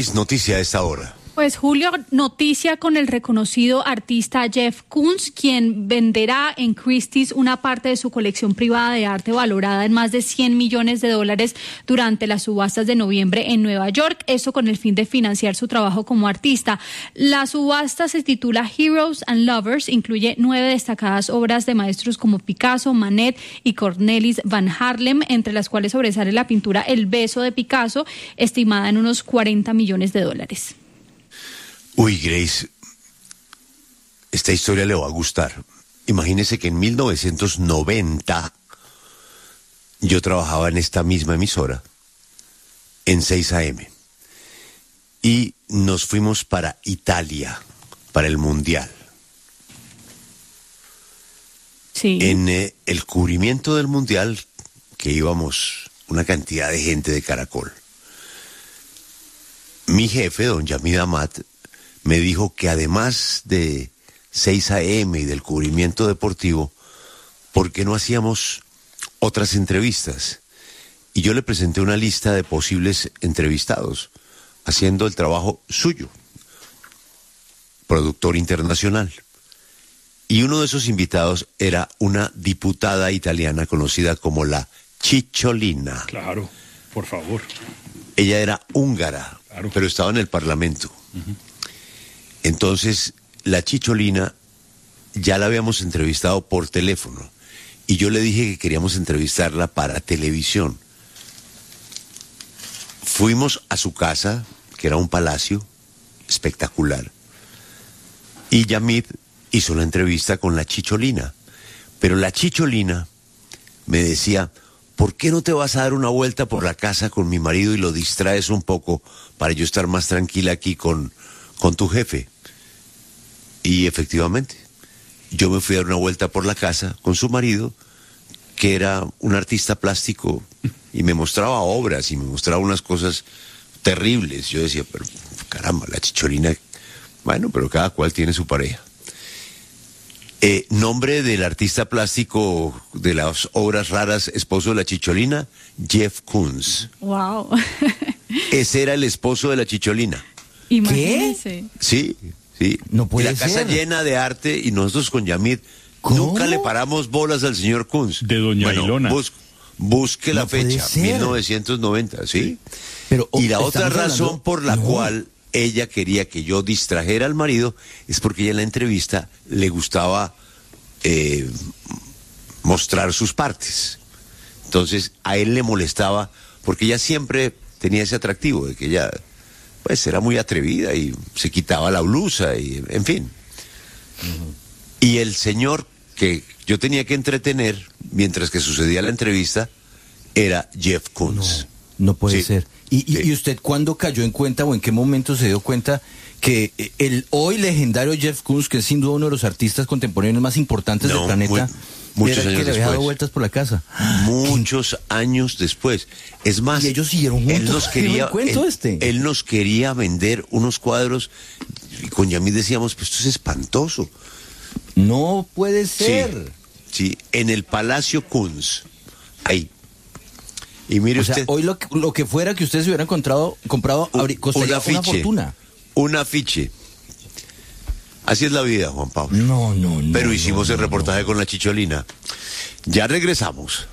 Noticia a esta hora. Pues Julio, noticia con el reconocido artista Jeff Koons, quien venderá en Christie's una parte de su colección privada de arte valorada en más de $100 millones durante las subastas de noviembre en Nueva York, eso con el fin de financiar su trabajo como artista. La subasta se titula Heroes and Lovers, incluye 9 destacadas obras de maestros como Picasso, Manet y Cornelis van Haarlem, entre las cuales sobresale la pintura El beso de Picasso, estimada en unos $40 millones. Uy, Grace, esta historia le va a gustar. Imagínese que en 1990 yo trabajaba en esta misma emisora, en 6 AM, y nos fuimos para Italia, para el Mundial. Sí. En el cubrimiento del Mundial, que íbamos una cantidad de gente de Caracol, mi jefe, don Yamid Amat, me dijo que además de 6 AM y del cubrimiento deportivo, ¿por qué no hacíamos otras entrevistas? Y yo le presenté una lista de posibles entrevistados, haciendo el trabajo suyo, productor internacional. Y uno de esos invitados era una diputada italiana conocida como la Cicciolina. Claro, por favor. Ella era húngara, claro, pero estaba en el Parlamento. Uh-huh. Entonces, la Cicciolina ya la habíamos entrevistado por teléfono y yo le dije que queríamos entrevistarla para televisión. Fuimos a su casa, que era un palacio espectacular, y Yamid hizo la entrevista con la Cicciolina. Pero la Cicciolina me decía, ¿por qué no te vas a dar una vuelta por la casa con mi marido y lo distraes un poco para yo estar más tranquila aquí con tu jefe? Y efectivamente, yo me fui a dar una vuelta por la casa con su marido, que era un artista plástico, y me mostraba obras y me mostraba unas cosas terribles. Yo decía, pero caramba, la Cicciolina, bueno, pero cada cual tiene su pareja. Nombre del artista plástico de las obras raras, esposo de la Cicciolina, Jeff Koons. Wow. Ese era el esposo de la Cicciolina. Imagínese. Sí. Sí. No puede y la casa ser. Llena de arte, y nosotros con Yamid nunca le paramos bolas al señor Koons. De doña Ilona. Busque la fecha, 1990, ¿sí? Pero, y la otra razón por la cual ella quería que yo distrajera al marido es porque ella en la entrevista le gustaba mostrar sus partes. Entonces a él le molestaba porque ella siempre tenía ese atractivo de que ella pues era muy atrevida y se quitaba la blusa y en fin. Uh-huh. Y el señor que yo tenía que entretener mientras que sucedía la entrevista era Jeff Koons. No puede ser. ¿Y usted cuándo cayó en cuenta o en qué momento se dio cuenta que el hoy legendario Jeff Koons, que es sin duda uno de los artistas contemporáneos más importantes del planeta, muchos era el años que le había dado vueltas por la casa? Muchos años después. Es más, y ellos siguieron juntos. Él nos quería vender unos cuadros y con Yamid decíamos, pues esto es espantoso. No puede ser. Sí, en el Palacio Koons. Ahí. Y mire usted, hoy lo que fuera que ustedes hubieran comprado costaría una fortuna. Un afiche. Así es la vida, Juan Pablo. No. Pero hicimos el reportaje con la Cicciolina. Ya regresamos.